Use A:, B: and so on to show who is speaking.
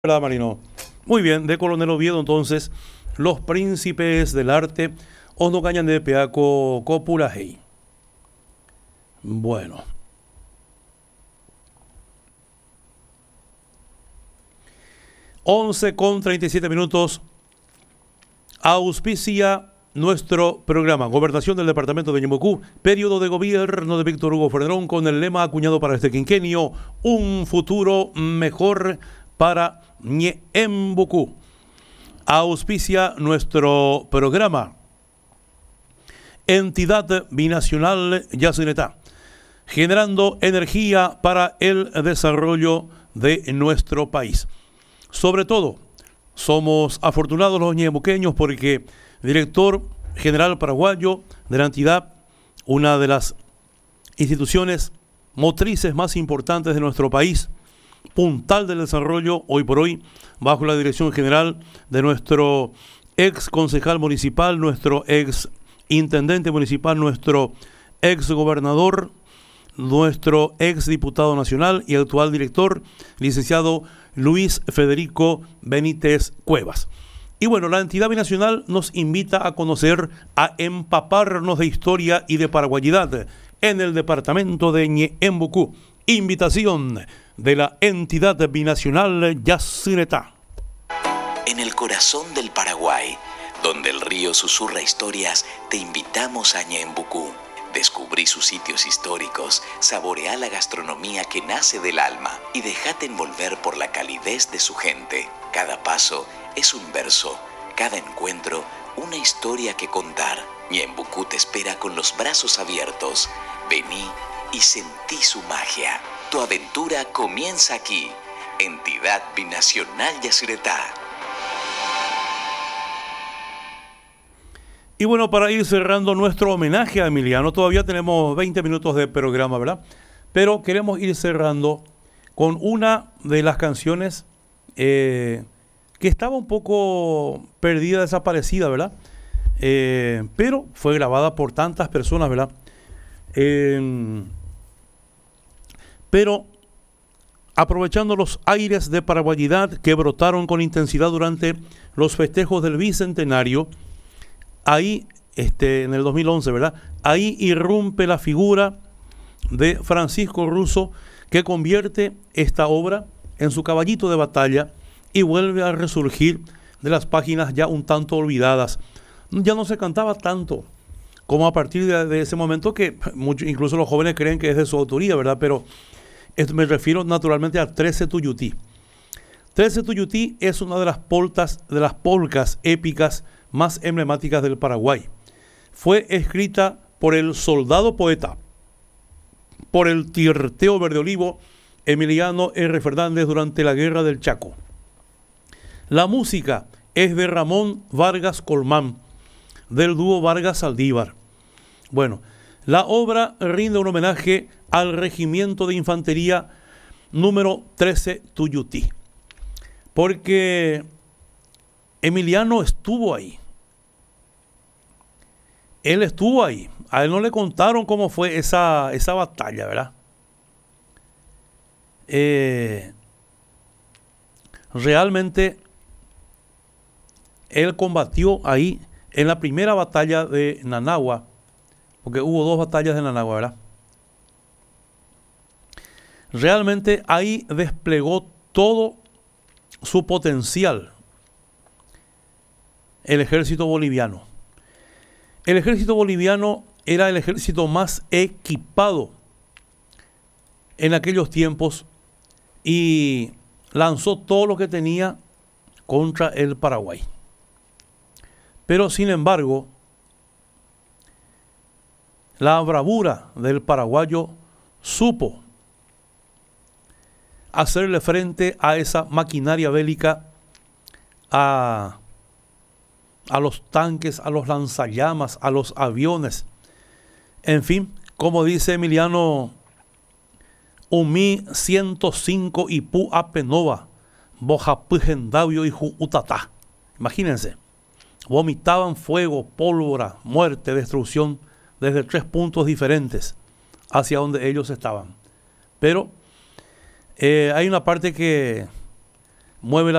A: ¿Verdad, Marino? Muy bien, de Coronel Oviedo, entonces, Los Príncipes del Arte, Ono Cañan de Peaco Copulajei. Bueno. Once con 37 minutos. Auspicia nuestro programa Gobernación del Departamento de Ñeembucú, periodo de gobierno de Víctor Hugo Fornerón, con el lema acuñado para este quinquenio: un futuro mejor para Ñeembucú. Auspicia nuestro programa Entidad Binacional Yacyretá, generando energía para el desarrollo de nuestro país. Sobre todo, somos afortunados los ñeembuqueños porque director general paraguayo de la entidad, una de las instituciones motrices más importantes de nuestro país, puntal del desarrollo hoy por hoy, bajo la dirección general de nuestro ex concejal municipal, nuestro ex intendente municipal, nuestro ex gobernador, nuestro ex diputado nacional y actual director, licenciado Luis Federico Benítez Cuevas. Y bueno, la entidad binacional nos invita a conocer, a empaparnos de historia y de paraguayidad en el departamento de Ñeembucú. Invitación de la entidad binacional Yacyretá.
B: En el corazón del Paraguay, donde el río susurra historias, te invitamos a Ñeembucú. Descubrí sus sitios históricos, saboreá la gastronomía que nace del alma y déjate envolver por la calidez de su gente. Cada paso es un verso, cada encuentro una historia que contar. Ñeembucú te espera con los brazos abiertos. Vení y sentí su magia. Tu aventura comienza aquí. Entidad Binacional Yacyretá.
A: Y bueno, para ir cerrando nuestro homenaje a Emiliano, todavía tenemos 20 minutos de programa, ¿verdad? Pero queremos ir cerrando con una de las canciones que estaba un poco perdida, desaparecida, ¿verdad? Pero fue grabada por tantas personas, ¿verdad? Pero aprovechando los aires de paraguayidad que brotaron con intensidad durante los festejos del Bicentenario, ahí, en el 2011, ¿verdad? Ahí irrumpe la figura de Francisco Russo, que convierte esta obra en su caballito de batalla y vuelve a resurgir de las páginas ya un tanto olvidadas. Ya no se cantaba tanto como a partir de ese momento, que incluso los jóvenes creen que es de su autoría, ¿verdad? Pero me refiero naturalmente a 13 Tuyutí. 13 Tuyutí es una de las polcas épicas más emblemáticas del Paraguay. Fue escrita por el soldado poeta, por el tirteo verde olivo Emiliano R. Fernández durante la Guerra del Chaco. La música es de Ramón Vargas Colmán, del dúo Vargas Saldívar. Bueno, la obra rinde un homenaje al Regimiento de Infantería número 13 Tuyutí, porque Emiliano estuvo ahí. Él estuvo ahí. A él no le contaron cómo fue esa batalla, ¿verdad? Realmente él combatió ahí en la primera batalla de Nanagua, porque hubo dos batallas de Nanagua, ¿verdad? Realmente ahí desplegó todo su potencial el ejército boliviano. El ejército boliviano era el ejército más equipado en aquellos tiempos y lanzó todo lo que tenía contra el Paraguay. Pero sin embargo, la bravura del paraguayo supo hacerle frente a esa maquinaria bélica, a los tanques, a los lanzallamas, a los aviones. En fin, como dice Emiliano, Umi 105 y Pu Apenova, Bojapugendavio y Utatá. Imagínense, vomitaban fuego, pólvora, muerte, destrucción desde 3 puntos diferentes hacia donde ellos estaban. Pero hay una parte que mueve